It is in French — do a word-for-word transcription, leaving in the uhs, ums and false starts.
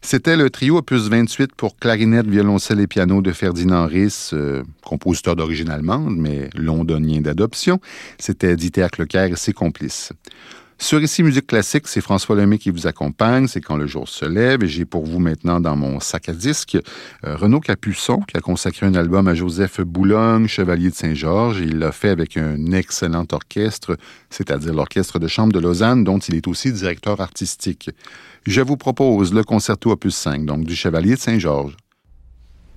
C'était le trio opus vingt-huit pour clarinette, violoncelle et piano de Ferdinand Ries, euh, compositeur d'origine allemande, mais londonien d'adoption. C'était Dieter Cloquer et ses complices. Sur Ici Musique Classique, c'est François Lemay qui vous accompagne. C'est Quand le jour se lève. Et j'ai pour vous maintenant dans mon sac à disque euh, Renaud Capuçon qui a consacré un album à Joseph Boulogne, chevalier de Saint-Georges. Il l'a fait avec un excellent orchestre, c'est-à-dire l'Orchestre de chambre de Lausanne, dont il est aussi directeur artistique. Je vous propose le concerto opus cinq, donc du chevalier de Saint-Georges.